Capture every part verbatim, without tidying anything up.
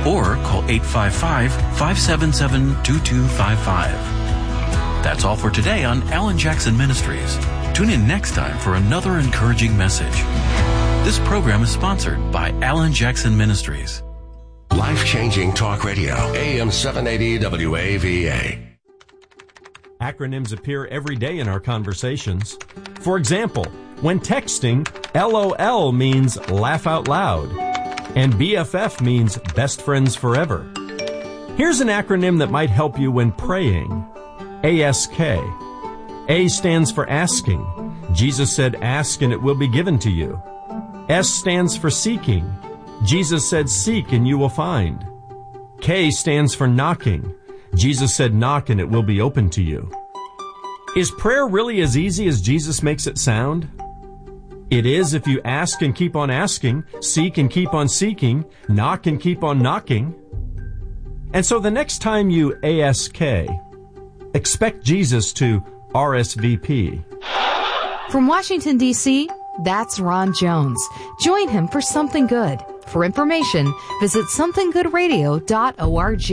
or call eight five five, five seven seven, two two five five. That's all for today on Alan Jackson Ministries. Tune in next time for another encouraging message. This program is sponsored by Alan Jackson Ministries. Life-changing talk radio, A M seven eighty W A V A. Acronyms appear every day in our conversations. For example, when texting, LOL means laugh out loud, and B F F means best friends forever. Here's an acronym that might help you when praying. A S K. A stands for asking. Jesus said, ask and it will be given to you. S stands for seeking. Jesus said, seek and you will find. K stands for knocking. Jesus said, knock and it will be open to you. Is prayer really as easy as Jesus makes it sound? It is if you ask and keep on asking, seek and keep on seeking, knock and keep on knocking. And so the next time you A S K, expect Jesus to R S V P. From Washington, D C, that's Ron Jones. Join him for Something Good. For information, visit something good radio dot org.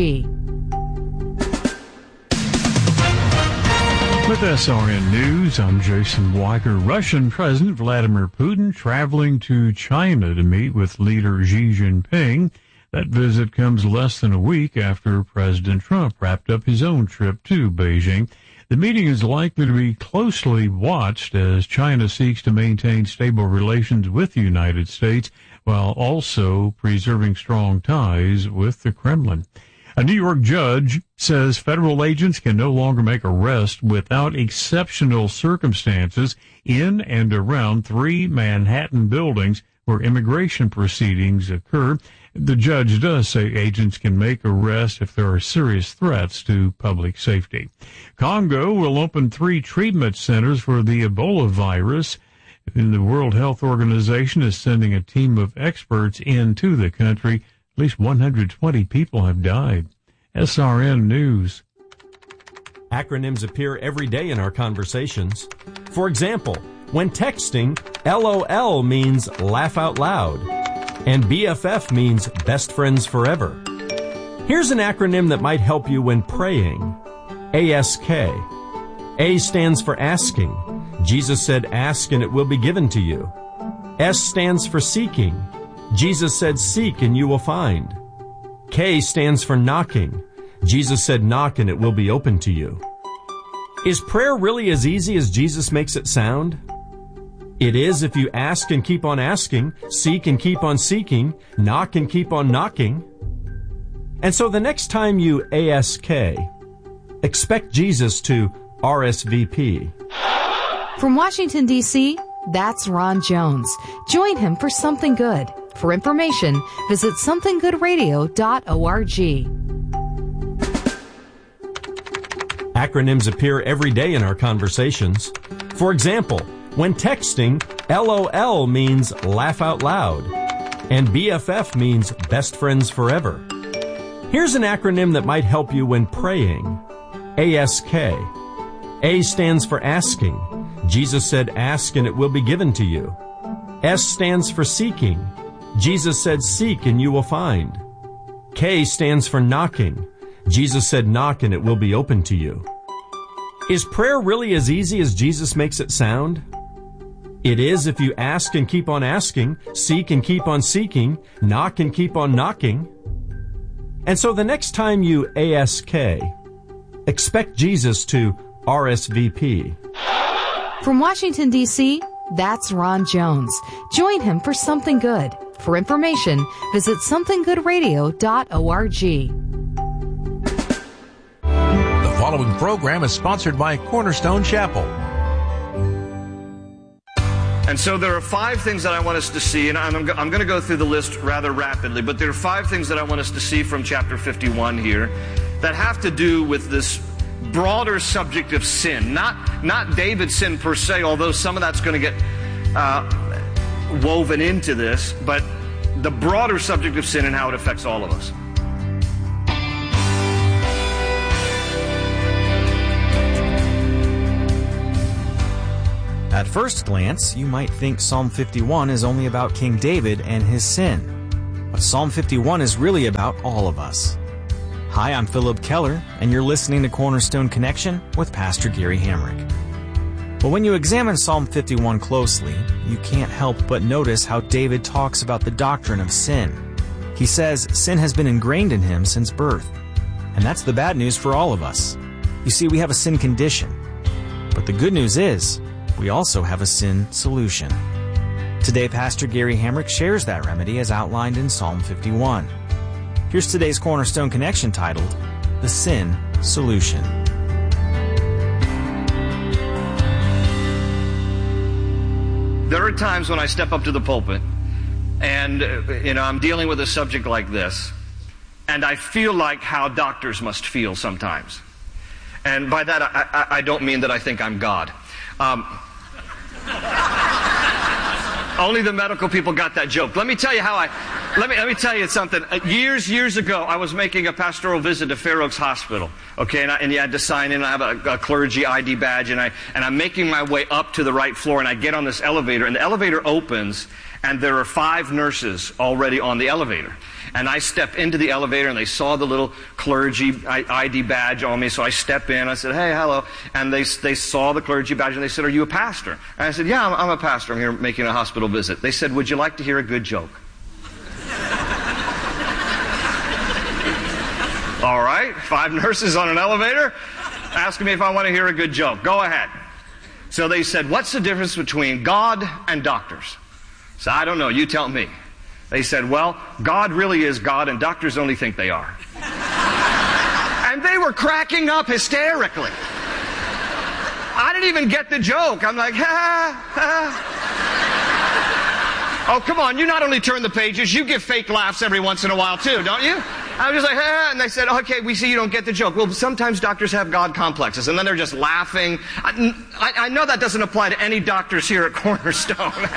With S R N News, I'm Jason Weicker. Russian President Vladimir Putin traveling to China to meet with leader Xi Jinping. That visit comes less than a week after President Trump wrapped up his own trip to Beijing. The meeting is likely to be closely watched as China seeks to maintain stable relations with the United States while also preserving strong ties with the Kremlin. A New York judge says federal agents can no longer make arrests without exceptional circumstances in and around three Manhattan buildings where immigration proceedings occur. The judge does say agents can make arrests if there are serious threats to public safety. Congo will open three treatment centers for the Ebola virus. And the World Health Organization is sending a team of experts into the country. At least one hundred twenty people have died. S R N News. Acronyms appear every day in our conversations. For example, when texting, LOL means laugh out loud, and B F F means best friends forever. Here's an acronym that might help you when praying. A S K. A stands for asking. Jesus said, ask and it will be given to you. S stands for seeking. Jesus said, seek and you will find. K stands for knocking. Jesus said, knock and it will be open to you. Is prayer really as easy as Jesus makes it sound? It is if you ask and keep on asking, seek and keep on seeking, knock and keep on knocking. And so the next time you A S K, expect Jesus to R S V P. From Washington, D C, that's Ron Jones. Join him for Something Good. For information, visit something good radio dot org. Acronyms appear every day in our conversations. For example, when texting, LOL means laugh out loud, and B F F means best friends forever. Here's an acronym that might help you when praying. A S K. A stands for asking. Jesus said, ask and it will be given to you. S stands for seeking. Jesus said, seek and you will find. K stands for knocking. Jesus said, knock and it will be open to you. Is prayer really as easy as Jesus makes it sound? It is if you ask and keep on asking, seek and keep on seeking, knock and keep on knocking. And so the next time you A S K, expect Jesus to R S V P. From Washington, D C, that's Ron Jones. Join him for Something Good. For information, visit something good radio dot org. The following program is sponsored by Cornerstone Chapel. And so there are five things that I want us to see, and I'm, I'm going to go through the list rather rapidly, but there are five things that I want us to see from chapter fifty-one here that have to do with this broader subject of sin. Not, not David's sin per se, although some of that's going to get uh, woven into this, but the broader subject of sin and how it affects all of us. At first glance, you might think Psalm fifty-one is only about King David and his sin. but Psalm fifty-one is really about all of us. Hi, I'm Philip Keller, and you're listening to Cornerstone Connection with Pastor Gary Hamrick. But when you examine Psalm fifty-one closely, you can't help but notice how David talks about the doctrine of sin. He says sin has been ingrained in him since birth. And that's the bad news for all of us. You see, we have a sin condition. But the good news is, we also have a sin solution. Today, Pastor Gary Hamrick shares that remedy as outlined in Psalm fifty-one. Here's today's Cornerstone Connection titled, The Sin Solution. There are times when I step up to the pulpit and, you know, I'm dealing with a subject like this, and I feel like how doctors must feel sometimes. And by that, I, I, I don't mean that I think I'm God. Um, only the medical people got that joke. Let me tell you how I... Let me, let me tell you something. Years, years ago, I was making a pastoral visit to Fair Oaks Hospital. Okay, and, I, and you had to sign in. I have a, a clergy I D badge, and, I, and I'm making my way up to the right floor, and I get on this elevator, and the elevator opens, and there are five nurses already on the elevator. And I step into the elevator, and they saw the little clergy I D badge on me, so I step in. I said, hey, hello. And they, they saw the clergy badge, and they said, are you a pastor? And I said, yeah, I'm, I'm a pastor. I'm here making a hospital visit. They said, would you like to hear a good joke? All right, five nurses on an elevator asking me if I want to hear a good joke. Go ahead. So they said, what's the difference between God and doctors? So I don't know, you tell me. They said, well, God really is God and doctors only think they are. And they were cracking up hysterically. I didn't even get the joke. I'm like, ha, ha. Oh, come on, you not only turn the pages, you give fake laughs every once in a while too, don't you? I was just like, ah, and they said, okay, we see you don't get the joke. Well, sometimes doctors have God complexes, and then they're just laughing. I, I, I know that doesn't apply to any doctors here at Cornerstone.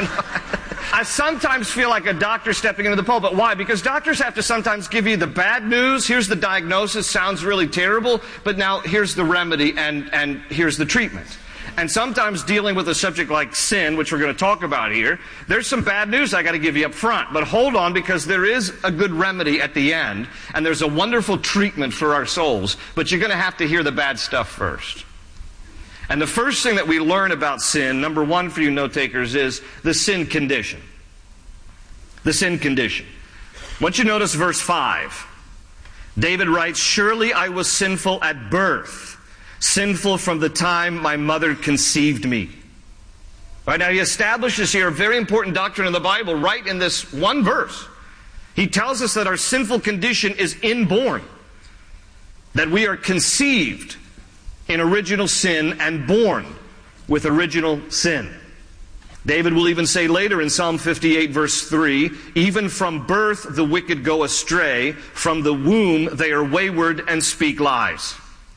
I sometimes feel like a doctor stepping into the pulpit. Why? Because doctors have to sometimes give you the bad news. Here's the diagnosis, sounds really terrible, but now here's the remedy, and, and here's the treatment. And sometimes dealing with a subject like sin, which we're going to talk about here, there's some bad news I got to give you up front. But hold on, because there is a good remedy at the end, and there's a wonderful treatment for our souls. But you're going to have to hear the bad stuff first. And the first thing that we learn about sin, number one for you note takers, is the sin condition. The sin condition. Once you notice verse five, David writes, surely I was sinful at birth, sinful from the time my mother conceived me. Right now, he establishes here a very important doctrine in the Bible right in this one verse. He tells us that our sinful condition is inborn, that we are conceived in original sin and born with original sin. David will even say later in Psalm fifty-eight verse three, even from birth the wicked go astray, from the womb they are wayward and speak lies.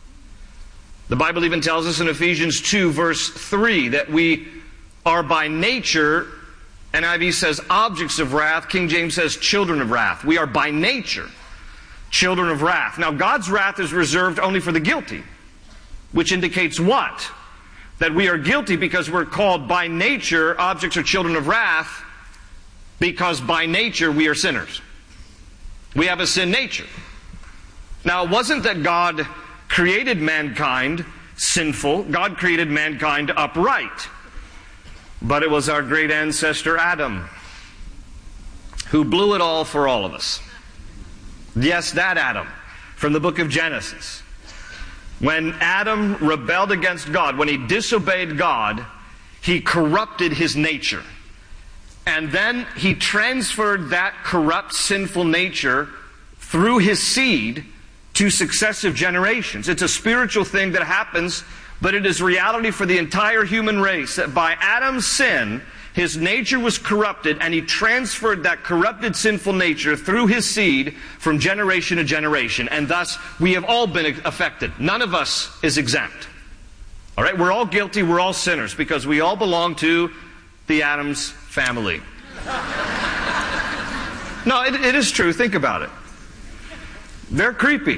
The Bible even tells us in Ephesians two verse three that we are by nature, N I V says objects of wrath, King James says children of wrath. We are by nature children of wrath. Now God's wrath is reserved only for the guilty, which indicates what? That we are guilty because we're called by nature objects or children of wrath, because by nature we are sinners. We have a sin nature. Now it wasn't that God created mankind sinful. God created mankind upright. But it was our great ancestor Adam who blew it all for all of us. Yes, that Adam from the book of Genesis. When Adam rebelled against God, when he disobeyed God, he corrupted his nature. And then he transferred that corrupt, sinful nature through his seed to successive generations. It's a spiritual thing that happens, but it is reality for the entire human race, that by Adam's sin, his nature was corrupted, and he transferred that corrupted, sinful nature through his seed from generation to generation. And thus, we have all been affected. None of us is exempt. All right? We're all guilty. We're all sinners because we all belong to the Adams family. No, it, it is true. Think about it. They're creepy.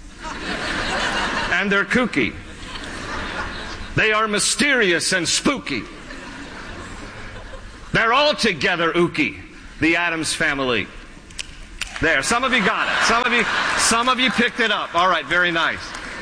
And they're kooky. They are mysterious and spooky. They're all together ooky, the Addams family. There, some of you got it. Some of you, some of you picked it up. All right, very nice.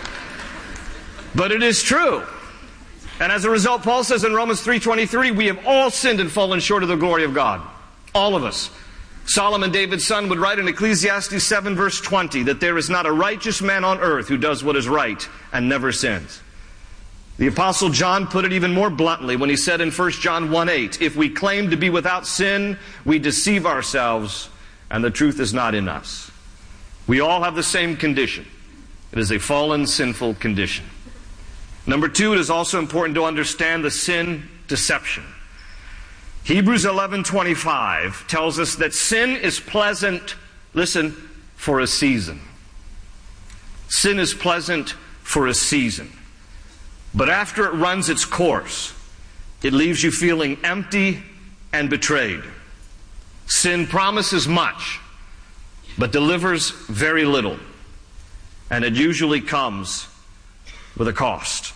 But it is true. And as a result, Paul says in Romans three twenty-three, we have all sinned and fallen short of the glory of God. All of us. Solomon, David's son, would write in Ecclesiastes seven verse twenty that there is not a righteous man on earth who does what is right and never sins. The Apostle John put it even more bluntly when he said in First John one eight, if we claim to be without sin, we deceive ourselves and the truth is not in us. We all have the same condition. It is a fallen, sinful condition. Number two, it is also important to understand the sin deception. Hebrews eleven twenty-five tells us that sin is pleasant, listen, for a season. Sin is pleasant for a season. But after it runs its course, it leaves you feeling empty and betrayed. Sin promises much, but delivers very little. And it usually comes with a cost.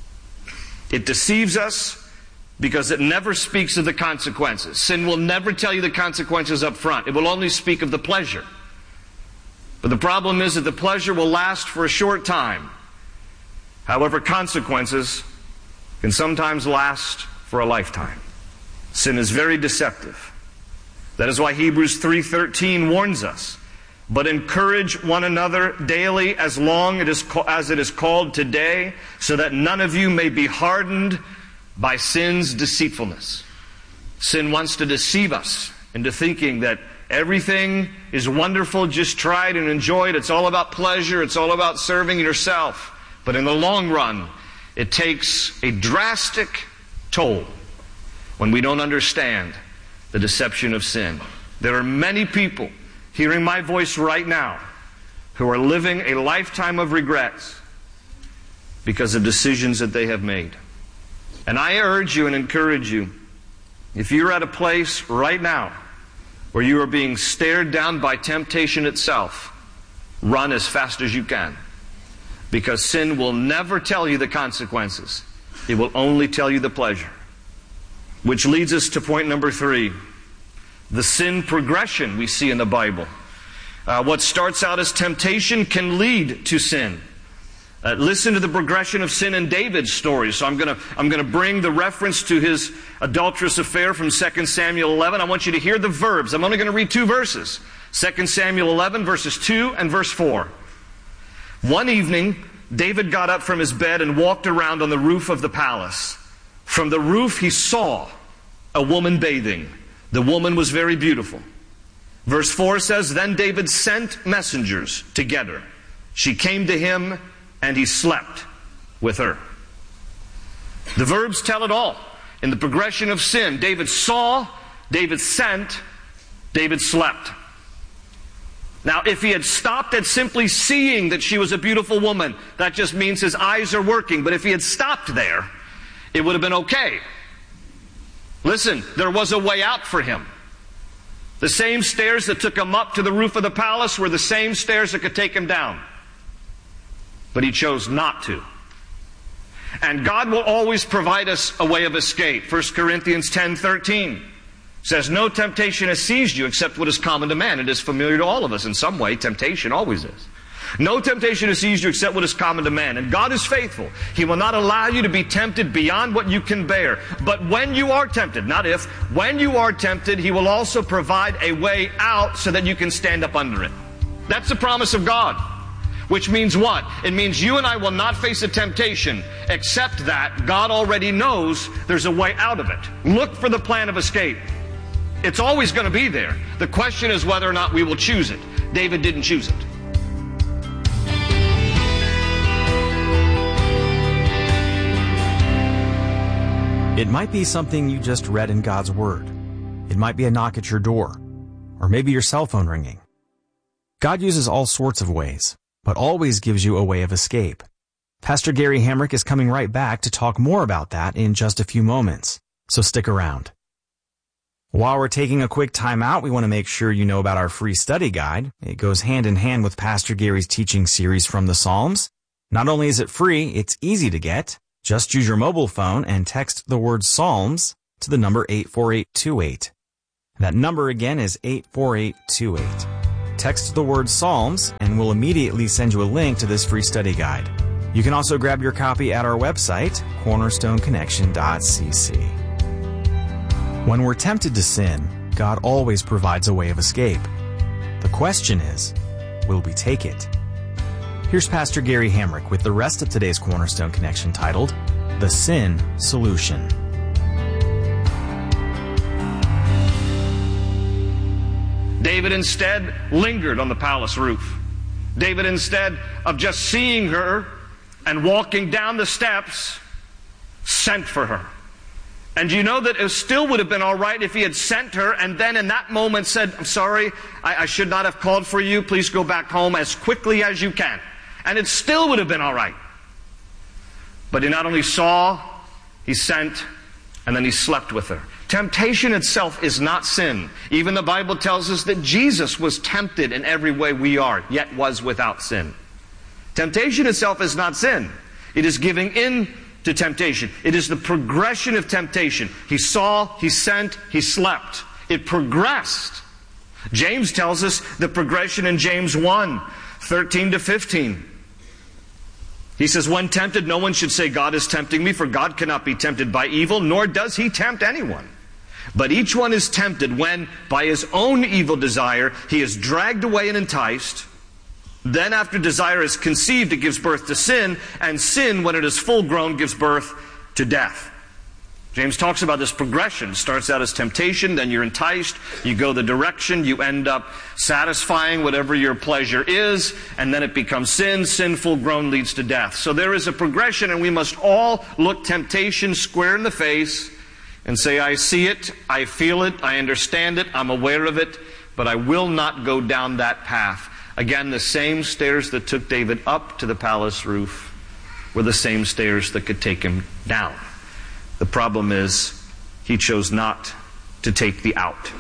It deceives us because it never speaks of the consequences. Sin will never tell you the consequences up front. It will only speak of the pleasure. But the problem is that the pleasure will last for a short time. However, consequences can sometimes last for a lifetime. Sin is very deceptive. That is why Hebrews three thirteen warns us, but encourage one another daily as long as it is called today, so that none of you may be hardened by sin's deceitfulness. Sin wants to deceive us into thinking that everything is wonderful, just try it and enjoy it. It's all about pleasure, it's all about serving yourself. But in the long run, it takes a drastic toll when we don't understand the deception of sin. There are many people hearing my voice right now who are living a lifetime of regrets because of decisions that they have made. And I urge you and encourage you, if you're at a place right now where you are being stared down by temptation itself, run as fast as you can. Because sin will never tell you the consequences. It will only tell you the pleasure. Which leads us to point number three. The sin progression we see in the Bible. Uh, what starts out as temptation can lead to sin. Uh, listen to the progression of sin in David's story. So I'm going to I'm going to bring the reference to his adulterous affair from Second Samuel eleven. I want you to hear the verbs. I'm only going to read two verses. Second Samuel eleven, verses two and verse four. One evening, David got up from his bed and walked around on the roof of the palace. From the roof he saw a woman bathing. The woman was very beautiful. Verse four says, then David sent messengers to get her. She came to him and he slept with her. The verbs tell it all. In the progression of sin, David saw, David sent, David slept. Now, if he had stopped at simply seeing that she was a beautiful woman, that just means his eyes are working. But if he had stopped there, it would have been okay. Listen, there was a way out for him. The same stairs that took him up to the roof of the palace were the same stairs that could take him down. But he chose not to. And God will always provide us a way of escape. First Corinthians ten thirteen says, no temptation has seized you except what is common to man. It is familiar to all of us in some way. Temptation always is. No temptation has seized you except what is common to man. And God is faithful. He will not allow you to be tempted beyond what you can bear. But when you are tempted, not if, when you are tempted, He will also provide a way out so that you can stand up under it. That's the promise of God. Which means what? It means you and I will not face a temptation, except that God already knows there's a way out of it. Look for the plan of escape. It's always going to be there. The question is whether or not we will choose it. David didn't choose it. It might be something you just read in God's Word. It might be a knock at your door, or maybe your cell phone ringing. God uses all sorts of ways, but always gives you a way of escape. Pastor Gary Hamrick is coming right back to talk more about that in just a few moments, so stick around. While we're taking a quick time out, we want to make sure you know about our free study guide. It goes hand in hand with Pastor Gary's teaching series from the Psalms. Not only is it free, it's easy to get. Just use your mobile phone and text the word Psalms to the number eight four eight two eight. That number again is eight four eight two eight. text the word Psalms, and we'll immediately send you a link to this free study guide. You can also grab your copy at our website, cornerstone connection dot c c. When we're tempted to sin, God always provides a way of escape. The question is, will we take it? Here's Pastor Gary Hamrick with the rest of today's Cornerstone Connection titled, The Sin Solution. David instead lingered on the palace roof. David, instead of just seeing her and walking down the steps, sent for her. And you know that it still would have been all right if he had sent her and then in that moment said, I'm sorry, I, I should not have called for you. Please go back home as quickly as you can. And it still would have been all right. But he not only saw, he sent, and then he slept with her. Temptation itself is not sin. Even the Bible tells us that Jesus was tempted in every way we are, yet was without sin. Temptation itself is not sin. It is giving in to temptation. It is the progression of temptation. He saw, he sent, he slept. It progressed. James tells us the progression in James one, thirteen to fifteen. He says, when tempted, no one should say, God is tempting me, for God cannot be tempted by evil, nor does he tempt anyone. But each one is tempted when, by his own evil desire, he is dragged away and enticed. Then after desire is conceived, it gives birth to sin, and sin, when it is full grown, gives birth to death. James talks about this progression. It starts out as temptation, then you're enticed, you go the direction, you end up satisfying whatever your pleasure is, and then it becomes sin. Sin full grown leads to death. So there is a progression, and we must all look temptation square in the face and say, I see it, I feel it, I understand it, I'm aware of it, but I will not go down that path. Again, the same stairs that took David up to the palace roof were the same stairs that could take him down. The problem is, he chose not to take the out.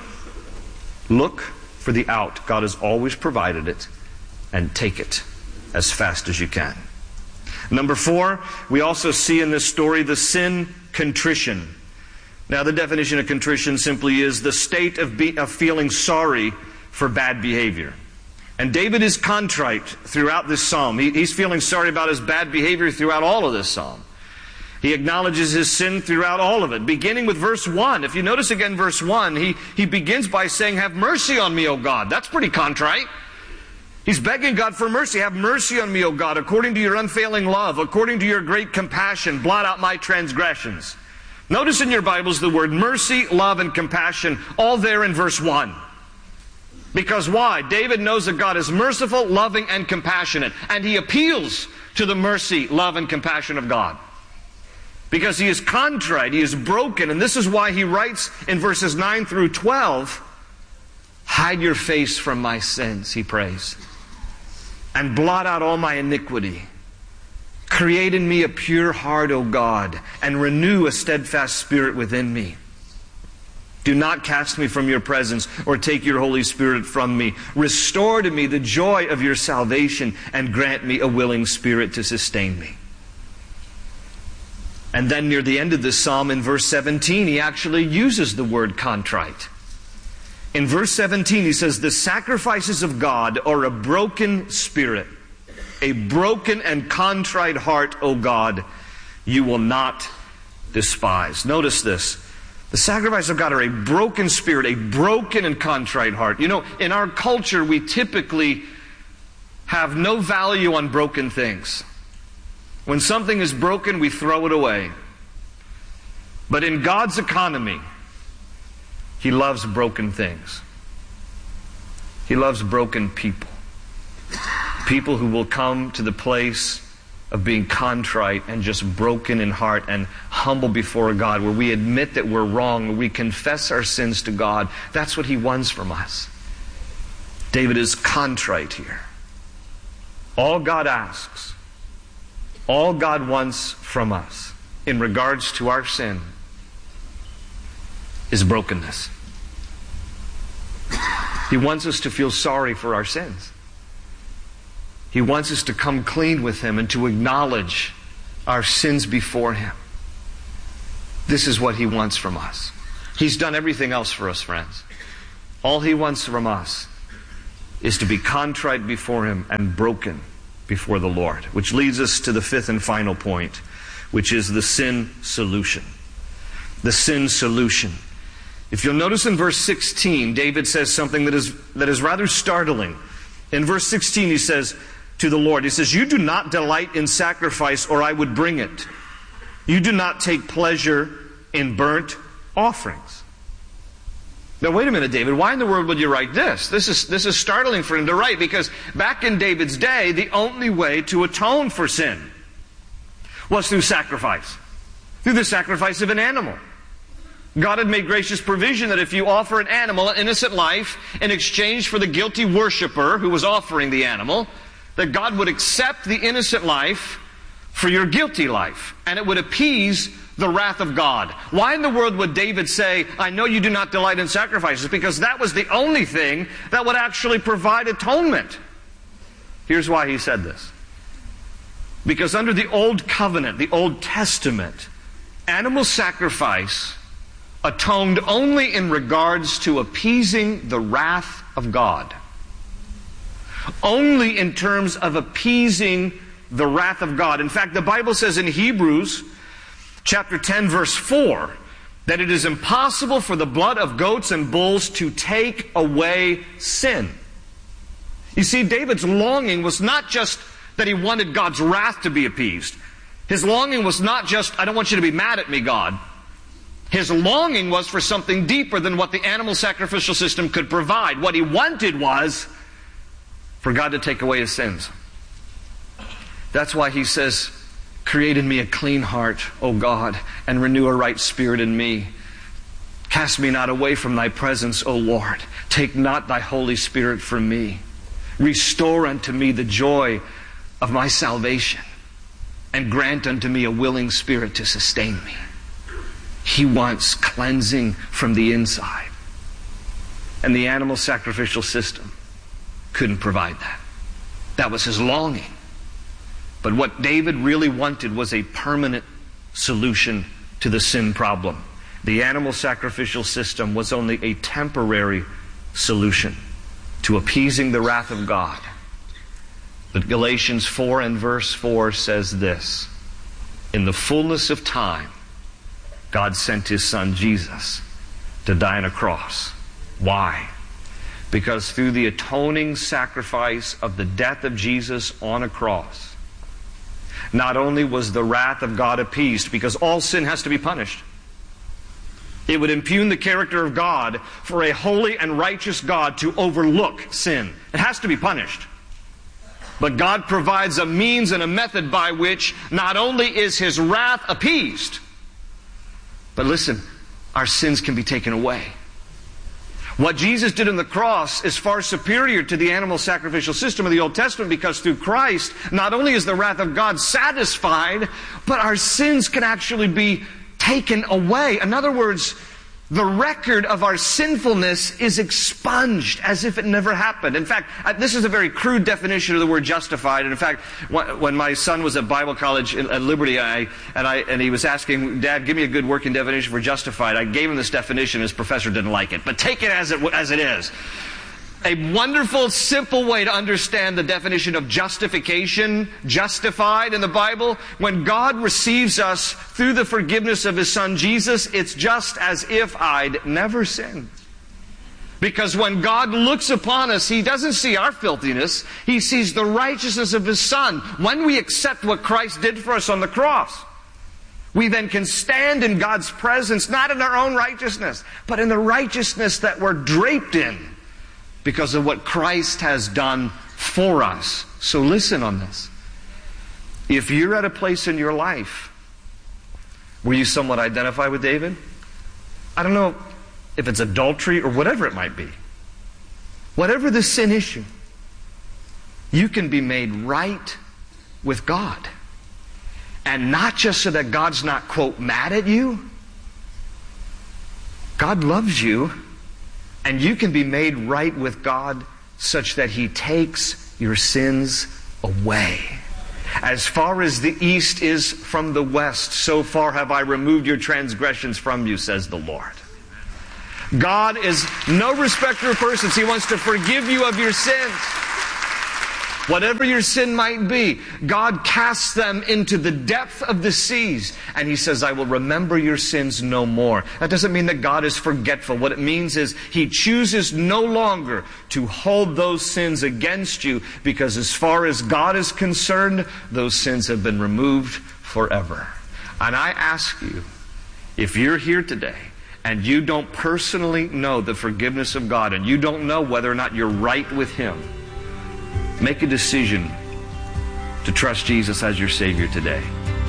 Look for the out. God has always provided it, and take it as fast as you can. Number four, we also see in this story the sin contrition. Now, the definition of contrition simply is the state of, be, of feeling sorry for bad behavior. And David is contrite throughout this psalm. He, he's feeling sorry about his bad behavior throughout all of this psalm. He acknowledges his sin throughout all of it, beginning with verse one. If you notice again verse one, he, he begins by saying, have mercy on me, O God. That's pretty contrite. He's begging God for mercy. Have mercy on me, O God, according to your unfailing love, according to your great compassion, blot out my transgressions. Notice in your Bibles the word mercy, love, and compassion, all there in verse one. Because why? David knows that God is merciful, loving, and compassionate. And he appeals to the mercy, love, and compassion of God. Because he is contrite, he is broken. And this is why he writes in verses nine through twelve, hide your face from my sins, he prays, and blot out all my iniquity. Create in me a pure heart, O God, and renew a steadfast spirit within me. Do not cast me from your presence or take your Holy Spirit from me. Restore to me the joy of your salvation and grant me a willing spirit to sustain me. And then near the end of this psalm in verse seventeen, he actually uses the word contrite. In verse seventeen, he says, the sacrifices of God are a broken spirit, a broken and contrite heart, O God, you will not despise. Notice this. The sacrifices of God are a broken spirit, a broken and contrite heart. You know, in our culture, we typically have no value on broken things. When something is broken, we throw it away. But in God's economy, He loves broken things. He loves broken people. People who will come to the place of being contrite and just broken in heart and humble before God, where we admit that we're wrong, where we confess our sins to God. That's what He wants from us. David is contrite here. All God asks, all God wants from us in regards to our sin is brokenness. He wants us to feel sorry for our sins. He wants us to come clean with Him and to acknowledge our sins before Him. This is what He wants from us. He's done everything else for us, friends. All He wants from us is to be contrite before Him and broken before the Lord. Which leads us to the fifth and final point, which is the sin solution. The sin solution. If you'll notice in verse sixteen, David says something that is, that is rather startling. In verse sixteen he says to the Lord, he says, "You do not delight in sacrifice, or I would bring it. You do not take pleasure in burnt offerings." Now wait a minute, David, why in the world would you write this? This is, this is startling for him to write, because back in David's day, the only way to atone for sin was through sacrifice. Through the sacrifice of an animal. God had made gracious provision that if you offer an animal, an innocent life, in exchange for the guilty worshiper who was offering the animal, that God would accept the innocent life for your guilty life, and it would appease the wrath of God. Why in the world would David say, "I know you do not delight in sacrifices"? Because that was the only thing that would actually provide atonement. Here's why he said this. Because under the Old Covenant, the Old Testament, animal sacrifice atoned only in regards to appeasing the wrath of God. Only in terms of appeasing the wrath of God. In fact, the Bible says in Hebrews chapter ten, verse four, that it is impossible for the blood of goats and bulls to take away sin. You see, David's longing was not just that he wanted God's wrath to be appeased. His longing was not just, "I don't want you to be mad at me, God." His longing was for something deeper than what the animal sacrificial system could provide. What he wanted was for God to take away his sins. That's why he says, "Create in me a clean heart, O God, and renew a right spirit in me. Cast me not away from thy presence, O Lord. Take not thy Holy Spirit from me. Restore unto me the joy of my salvation, and grant unto me a willing spirit to sustain me." He wants cleansing from the inside. And the animal sacrificial system couldn't provide that. That was his longing. But what David really wanted was a permanent solution to the sin problem. The animal sacrificial system was only a temporary solution to appeasing the wrath of God. But Galatians four and verse four says this, "In the fullness of time, God sent His Son Jesus to die on a cross." Why? Because through the atoning sacrifice of the death of Jesus on a cross, not only was the wrath of God appeased, because all sin has to be punished. It would impugn the character of God for a holy and righteous God to overlook sin. It has to be punished. But God provides a means and a method by which not only is His wrath appeased, but listen, our sins can be taken away. What Jesus did on the cross is far superior to the animal sacrificial system of the Old Testament, because through Christ, not only is the wrath of God satisfied, but our sins can actually be taken away. In other words, the record of our sinfulness is expunged as if it never happened. In fact, this is a very crude definition of the word justified. And in fact, when my son was at Bible college at Liberty, I, and, I, and he was asking, "Dad, give me a good working definition for justified," I gave him this definition. His professor didn't like it. But take it as it, as it is. A wonderful, simple way to understand the definition of justification, justified in the Bible. When God receives us through the forgiveness of His Son Jesus, it's just as if I'd never sinned. Because when God looks upon us, He doesn't see our filthiness. He sees the righteousness of His Son. When we accept what Christ did for us on the cross, we then can stand in God's presence, not in our own righteousness, but in the righteousness that we're draped in, because of what Christ has done for us. So listen on this. If you're at a place in your life where you somewhat identify with David, I don't know if it's adultery or whatever it might be, whatever the sin issue, you can be made right with God. And not just so that God's not, quote, mad at you. God loves you. And you can be made right with God such that He takes your sins away. As far as the east is from the west, so far have I removed your transgressions from you, says the Lord. God is no respecter of persons. He wants to forgive you of your sins. Whatever your sin might be, God casts them into the depth of the seas. And He says, I will remember your sins no more. That doesn't mean that God is forgetful. What it means is He chooses no longer to hold those sins against you, because as far as God is concerned, those sins have been removed forever. And I ask you, if you're here today and you don't personally know the forgiveness of God, and you don't know whether or not you're right with Him, make a decision to trust Jesus as your Savior today.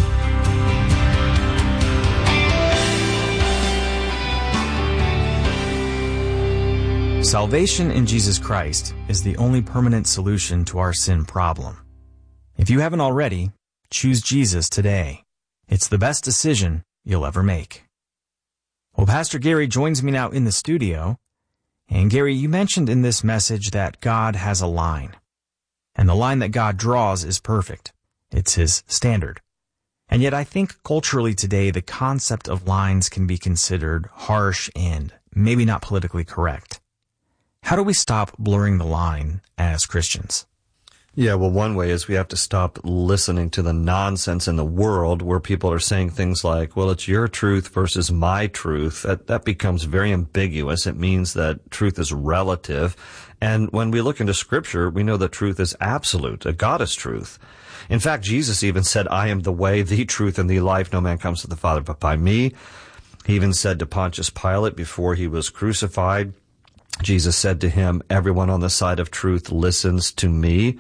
Salvation in Jesus Christ is the only permanent solution to our sin problem. If you haven't already, choose Jesus today. It's the best decision you'll ever make. Well, Pastor Gary joins me now in the studio. And Gary, you mentioned in this message that God has a line. And the line that God draws is perfect. It's His standard. And yet I think culturally today the concept of lines can be considered harsh and maybe not politically correct. How do we stop blurring the line as Christians? Yeah, well, one way is we have to stop listening to the nonsense in the world where people are saying things like, well, it's your truth versus my truth. That, that becomes very ambiguous. It means that truth is relative. And when we look into Scripture, we know that truth is absolute. God is truth. In fact, Jesus even said, I am the way, the truth, and the life. No man comes to the Father but by me. He even said to Pontius Pilate before he was crucified, Jesus said to him, everyone on the side of truth listens to me.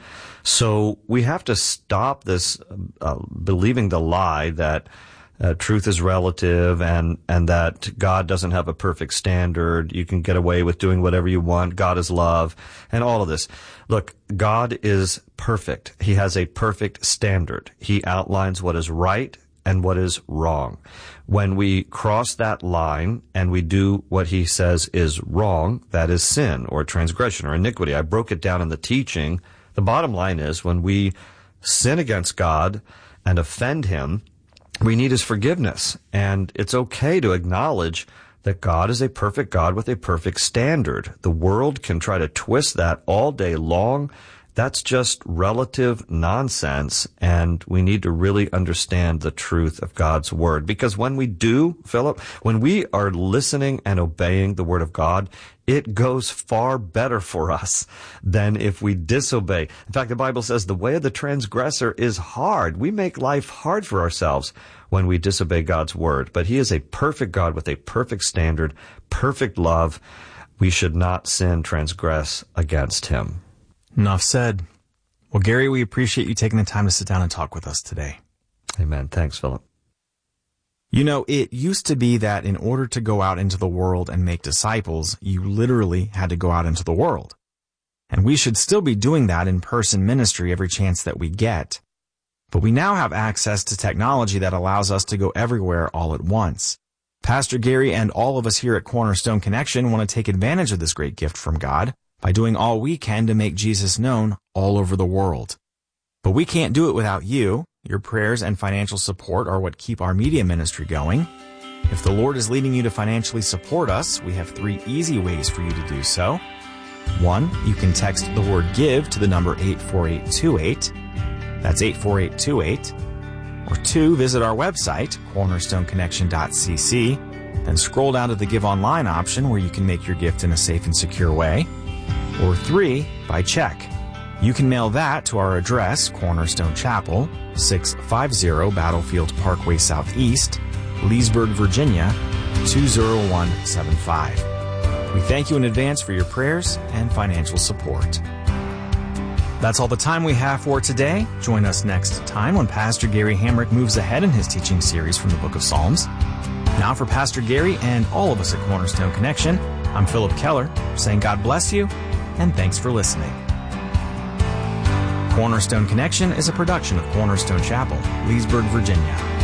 So we have to stop this uh, believing the lie that uh, truth is relative and, and that God doesn't have a perfect standard. You can get away with doing whatever you want. God is love and all of this. Look, God is perfect. He has a perfect standard. He outlines what is right and what is wrong. When we cross that line and we do what He says is wrong, that is sin or transgression or iniquity. I broke it down in the teaching. The bottom line is when we sin against God and offend Him, we need His forgiveness. And it's okay to acknowledge that God is a perfect God with a perfect standard. The world can try to twist that all day long. That's just relative nonsense, and we need to really understand the truth of God's Word. Because when we do, Philip, when we are listening and obeying the Word of God, it goes far better for us than if we disobey. In fact, the Bible says the way of the transgressor is hard. We make life hard for ourselves when we disobey God's Word. But He is a perfect God with a perfect standard, perfect love. We should not sin, transgress against Him. Enough said. Well, Gary, we appreciate you taking the time to sit down and talk with us today. Amen. Thanks, Philip. You know, it used to be that in order to go out into the world and make disciples, you literally had to go out into the world. And we should still be doing that in-person ministry every chance that we get. But we now have access to technology that allows us to go everywhere all at once. Pastor Gary and all of us here at Cornerstone Connection want to take advantage of this great gift from God by doing all we can to make Jesus known all over the world. But we can't do it without you. Your prayers and financial support are what keep our media ministry going. If the Lord is leading you to financially support us, we have three easy ways for you to do so. One, you can text the word GIVE to the number eight four eight two eight. That's eight four eight two eight. Or two, visit our website, cornerstone connection dot c c, then scroll down to the Give Online option where you can make your gift in a safe and secure way. Or three, by check. You can mail that to our address, Cornerstone Chapel, six fifty Battlefield Parkway Southeast, Leesburg, Virginia, two zero one seven five. We thank you in advance for your prayers and financial support. That's all the time we have for today. Join us next time when Pastor Gary Hamrick moves ahead in his teaching series from the Book of Psalms. Now for Pastor Gary and all of us at Cornerstone Connection, I'm Philip Keller, saying God bless you, and thanks for listening. Cornerstone Connection is a production of Cornerstone Chapel, Leesburg, Virginia.